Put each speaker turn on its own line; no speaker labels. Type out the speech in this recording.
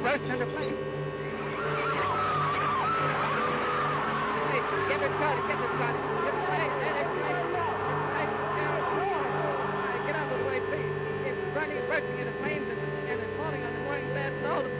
burst into flames. Hey, get it started. It's right. It's right. Get out of the way, please. It's bursting into flames.